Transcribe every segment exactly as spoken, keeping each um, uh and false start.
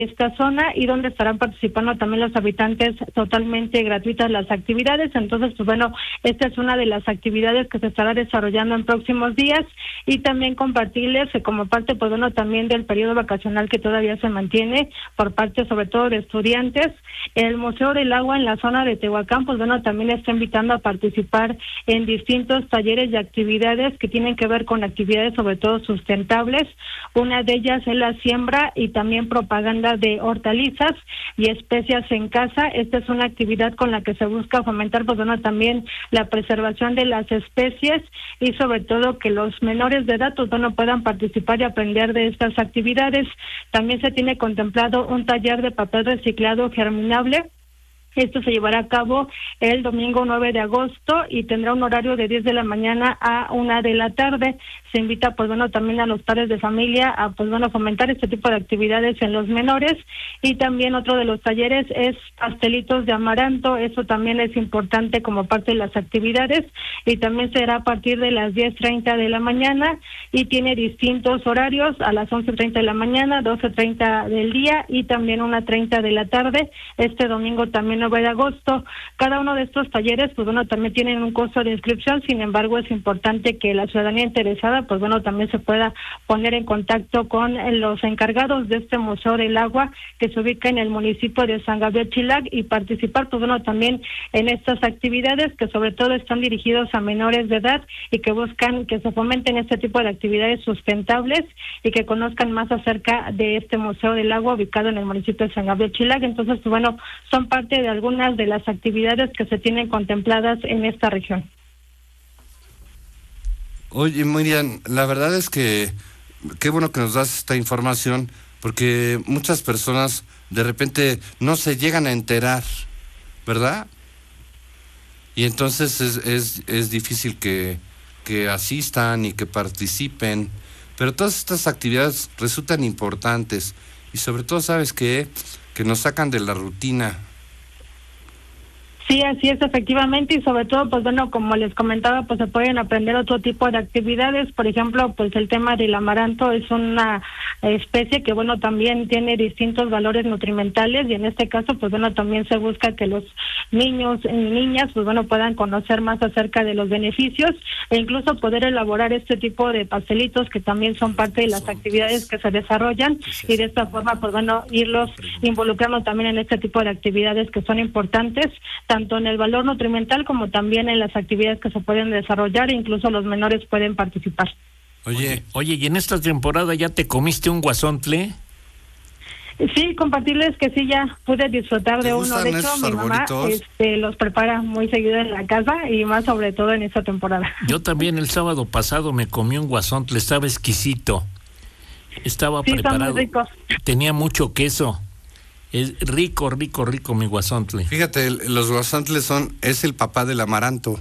esta zona y donde estarán participando también los habitantes totalmente gratuitas las actividades. Entonces, pues bueno, esta es una de las actividades que se estará desarrollando en próximos días y también compartirles que como parte, pues bueno, también del periodo vacacional que todavía se mantiene por parte sobre todo de estudiantes, el Museo del Agua en la zona de Tehuacán, pues bueno, también está invitando a participar en distintos talleres y actividades que tienen que ver con actividades sobre todo sustentables. Una de ellas es la siembra y también propaganda de hortalizas y especias en casa. Esta es una actividad con la que se busca fomentar, pues bueno, también la preservación de las especies y sobre todo que los menores de edad, pues bueno, puedan participar y aprender de estas actividades. También se tiene contemplado un taller de papel reciclado germinable. Esto se llevará a cabo el domingo nueve de agosto y tendrá un horario de diez de la mañana a una de la tarde. Se invita, pues bueno, también a los padres de familia a, pues bueno, fomentar este tipo de actividades en los menores. Y también otro de los talleres es pastelitos de amaranto. Eso también es importante como parte de las actividades y también será a partir de las diez treinta de la mañana y tiene distintos horarios a las once treinta de la mañana, doce treinta del día y también una treinta de la tarde. Este domingo también nueve de agosto. Cada uno de estos talleres, pues bueno, también tienen un costo de inscripción, sin embargo, es importante que la ciudadanía interesada, pues bueno, también se pueda poner en contacto con los encargados de este Museo del Agua, que se ubica en el municipio de San Gabriel Chilac, y participar, pues bueno, también en estas actividades que sobre todo están dirigidos a menores de edad y que buscan que se fomenten este tipo de actividades sustentables y que conozcan más acerca de este Museo del Agua ubicado en el municipio de San Gabriel Chilac. Entonces, pues bueno, son parte de algunas de las actividades que se tienen contempladas en esta región. Oye, Miriam, la verdad es que qué bueno que nos das esta información, porque muchas personas de repente no se llegan a enterar, ¿verdad? Y entonces es, es, es difícil que, que asistan y que participen, pero todas estas actividades resultan importantes y sobre todo, ¿sabes qué? Que nos sacan de la rutina. Sí, así es, efectivamente, y sobre todo, pues bueno, como les comentaba, pues se pueden aprender otro tipo de actividades. Por ejemplo, pues el tema del amaranto es una especie que, bueno, también tiene distintos valores nutrimentales y en este caso, pues bueno, también se busca que los niños y niñas, pues bueno, puedan conocer más acerca de los beneficios e incluso poder elaborar este tipo de pastelitos que también son parte de las actividades que se desarrollan y de esta forma, pues bueno, irlos involucrando también en este tipo de actividades que son importantes, tanto en el valor nutrimental como también en las actividades que se pueden desarrollar e incluso los menores pueden participar. Oye, oye, ¿y en esta temporada ya te comiste un guasontle? Sí, compartirles que sí, ya pude disfrutar de uno. De hecho, mi mamá este, los prepara muy seguido en la casa y más sobre todo en esta temporada. Yo también el sábado pasado me comí un guasontle, estaba exquisito. Estaba sí, preparado. Son muy ricos. Tenía mucho queso. Es rico, rico, rico mi guasontle. Fíjate, los guasontles son, es el papá del amaranto.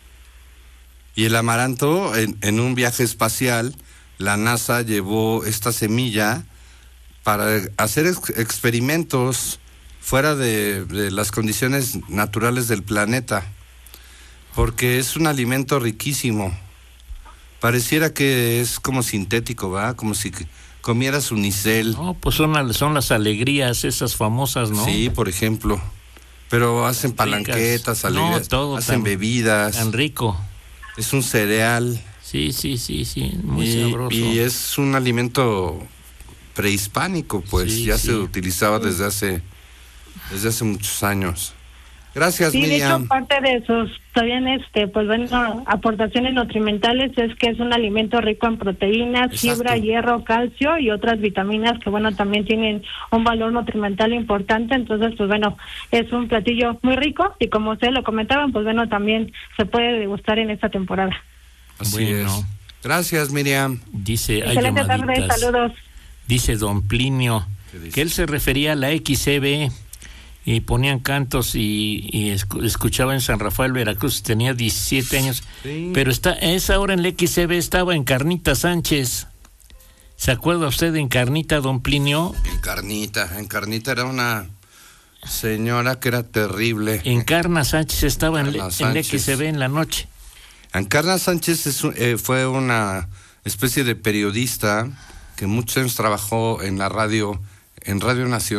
Y el amaranto, en, en un viaje espacial, la NASA llevó esta semilla para hacer ex- experimentos fuera de, de las condiciones naturales del planeta. Porque es un alimento riquísimo. Pareciera que es como sintético, ¿verdad? Como si comieras unicel. No, pues son, son las alegrías esas famosas, ¿no? Sí, por ejemplo. Pero hacen palanquetas, alegrías, no, todo hacen tan, bebidas. Tan rico. Es un cereal. Sí, sí, sí, sí, muy y, sabroso. Y es un alimento prehispánico, pues sí, ya sí. se utilizaba desde hace desde hace muchos años. Gracias, sí, Miriam. De hecho, parte de sus también este, pues bueno, aportaciones nutrimentales es que es un alimento rico en proteínas, Exacto. fibra, hierro, calcio y otras vitaminas que bueno también tienen un valor nutrimental importante. Entonces, pues bueno, es un platillo muy rico y como ustedes lo comentaban, pues bueno, también se puede degustar en esta temporada. Así bueno. es. Gracias, Miriam. Dice, excelente tarde, saludos. Dice don Plinio que él se refería a la X C B y ponían cantos y, y escuchaba en San Rafael, Veracruz, tenía diecisiete años, sí. Pero está, a esa hora en la X C B estaba Encarnita Sánchez. ¿Se acuerda usted de Encarnita, don Plinio? Encarnita, Encarnita era una señora que era terrible. Encarna Sánchez estaba en, Sánchez. en la X C B en la noche. Encarna Sánchez es, eh, fue una especie de periodista que muchos años trabajó en la radio en Radio Nacional.